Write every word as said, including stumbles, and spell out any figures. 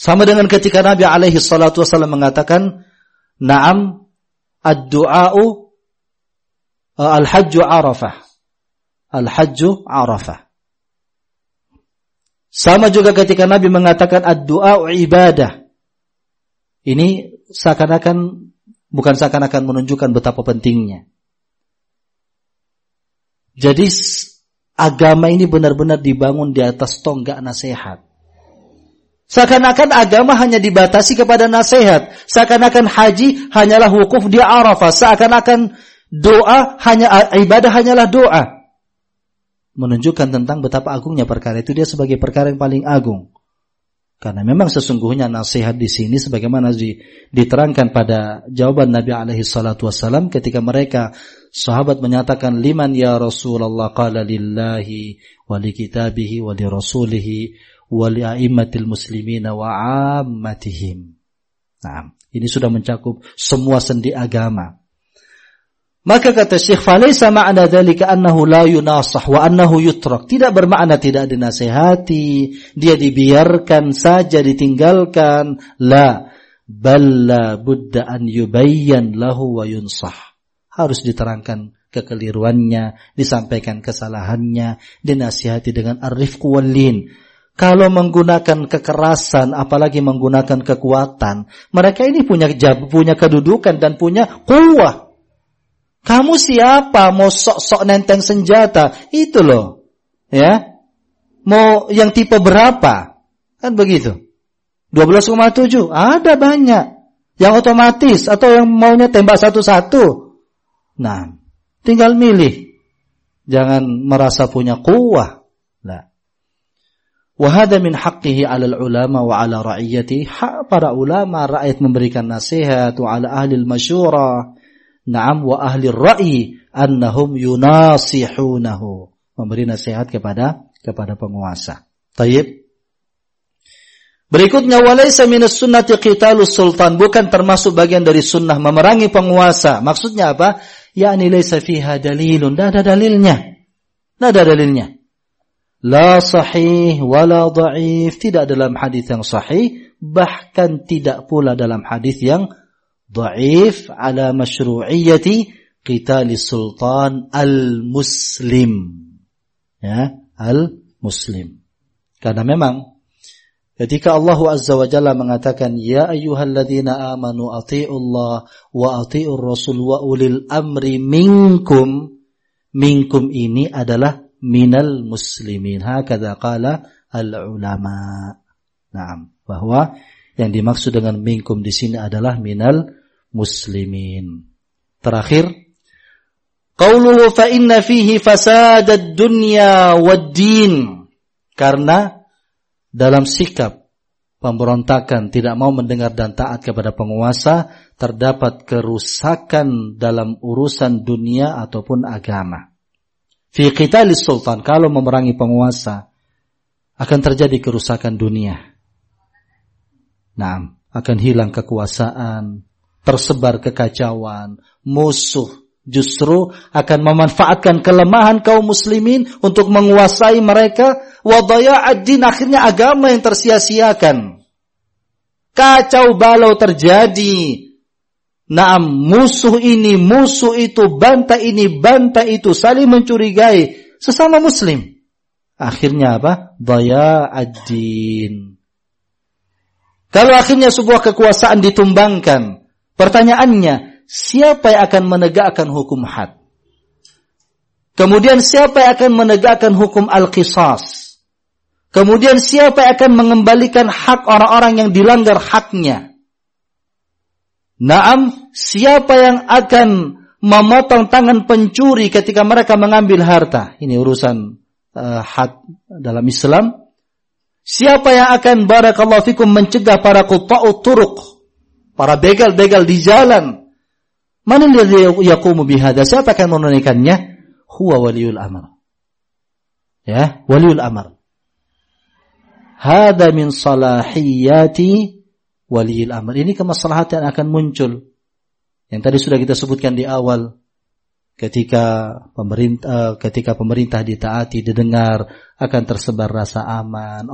Sama dengan ketika Nabi alaihi salatu wasallam mengatakan, "Na'am ad-du'a'u al-hajju Arafah." Al-hajju Arafah. Sama juga ketika Nabi mengatakan ad-du'a'u ibadah. Ini seakan-akan bukan seakan-akan menunjukkan betapa pentingnya. Jadi agama ini benar-benar dibangun di atas tonggak nasihat. Seakan-akan agama hanya dibatasi kepada nasihat. Seakan-akan haji hanyalah wukuf di Arafah. Seakan-akan doa hanya ibadah hanyalah doa. Menunjukkan tentang betapa agungnya perkara itu, dia sebagai perkara yang paling agung. Karena memang sesungguhnya nasihat di sini sebagaimana di, diterangkan pada jawaban Nabi alaihi salatu wasallam ketika mereka sahabat menyatakan, "Liman ya Rasulullah?" Qala lillahi wa li kitabihi wa li rasulihi wa li a'immatil muslimina wa 'ammatihim. Nah, ini sudah mencakup semua sendi agama. Maka kata Syekh, "Falaysa ma'na dzalika annahu la yunasah wa annahu yutrak." Tidak bermakna tidak dinasihati, dia dibiarkan saja, ditinggalkan. La, bal la budda an yubayyan lahu wa yunsah. Harus diterangkan kekeliruannya, disampaikan kesalahannya, dinasihati dengan ar-rifq wal lin. Kalau menggunakan kekerasan, apalagi menggunakan kekuatan, mereka ini punya punya kedudukan dan punya quwwah. Kamu siapa mau sok-sok nenteng senjata? Itu loh. Ya. Mau yang tipe berapa? Kan begitu. dua belas koma tujuh. Ada banyak. Yang otomatis atau yang maunya tembak satu-satu. Nah, tinggal milih. Jangan merasa punya kuwah. Nah. Wa hadha min haqqihi 'alal ulama wa 'ala ra'iyati. Hak para ulama, rakyat memberikan nasihat, wa 'ala ahli al-masyurah. Na'am wa ahli ar-ra'yi annahum yunasihunahu. Memberi nasihat kepada kepada penguasa. Tayyib. Berikutnya, walaysa minas sunnati qitalus sultan. Bukan termasuk bagian dari sunnah memerangi penguasa. Maksudnya apa? Yani laysa fiha dalilun. Tidak ada dalilnya. Tidak ada dalilnya. La sahih wala dha'if. Tidak dalam hadis yang sahih. Bahkan tidak pula dalam hadis yang dhaif ala masyru'iyyati qitalis sultan al-muslim. Ya, al-muslim. Karena memang ketika Allah Azza wa Jalla mengatakan, "Ya ayyuhalladzina amanu athi'ullah wa athi'ur rasul wa ulil amri minkum." Minkum ini adalah minal muslimin. Hakadha qala al-ulama. Naam, bahwa yang dimaksud dengan minkum di sini adalah minal muslimin. Terakhir, qauluhu fa inna fihi fasadad dunya wad-din. Karena dalam sikap pemberontakan, tidak mau mendengar dan taat kepada penguasa, terdapat kerusakan dalam urusan dunia ataupun agama. Fi qitalis sultan, kalau memerangi penguasa akan terjadi kerusakan dunia. Nah, akan hilang kekuasaan, tersebar kekacauan, musuh justru akan memanfaatkan kelemahan kaum muslimin untuk menguasai mereka, wa dhaya'ad din, akhirnya agama yang tersia-siakan. Kacau balau terjadi. Naam, musuh ini, musuh itu, bantah ini, bantah itu, saling mencurigai sesama muslim. Akhirnya apa? Dhaya'ad din. Kalau akhirnya sebuah kekuasaan ditumbangkan, pertanyaannya, siapa yang akan menegakkan hukum had? Kemudian siapa yang akan menegakkan hukum al-qisas? Kemudian siapa yang akan mengembalikan hak orang-orang yang dilanggar haknya? Naam, siapa yang akan memotong tangan pencuri ketika mereka mengambil harta? Ini urusan uh, had dalam Islam. Siapa yang akan barakallahu fikum mencegah para qutta'ut turuq, para begal-begal di jalan? Man alladhi yaqumu bihadza? Siapa akan menunaikannya? Huwa waliul amr. Ya, waliul amr. Hada min salahiyati waliul amr. Ini kemaslahatan yang akan muncul. Yang tadi sudah kita sebutkan di awal. Ketika pemerintah ketika pemerintah ditaati, didengar, akan tersebar rasa aman.